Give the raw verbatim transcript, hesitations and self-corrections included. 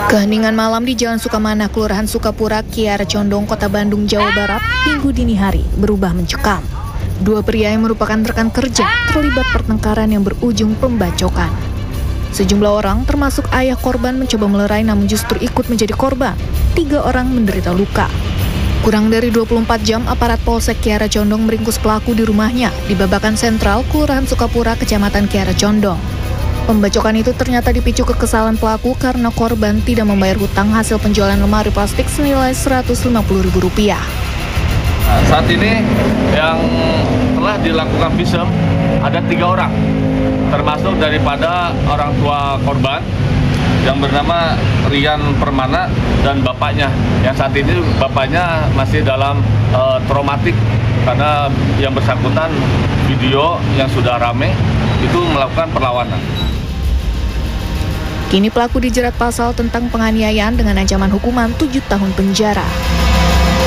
Keheningan malam di Jalan Sukamana, Kelurahan Sukapura, Kiara Condong, Kota Bandung, Jawa Barat, Minggu dini hari berubah mencekam. Dua pria yang merupakan rekan kerja terlibat pertengkaran yang berujung pembacokan. Sejumlah orang, termasuk ayah korban, mencoba melerai namun justru ikut menjadi korban. Tiga orang menderita luka. Kurang dari dua puluh empat jam, aparat Polsek Kiara Condong meringkus pelaku di rumahnya di Babakan Sentral, Kelurahan Sukapura, Kecamatan Kiara Condong. Pembacokan itu ternyata dipicu kekesalan pelaku karena korban tidak membayar hutang hasil penjualan lemari plastik senilai seratus lima puluh ribu rupiah. Nah, saat ini yang telah dilakukan visum ada tiga orang, termasuk daripada orang tua korban yang bernama Rian Permana dan bapaknya. Yang saat ini bapaknya masih dalam uh, traumatik karena yang bersangkutan video yang sudah rame itu melakukan perlawanan. Kini pelaku dijerat pasal tentang penganiayaan dengan ancaman hukuman tujuh tahun penjara.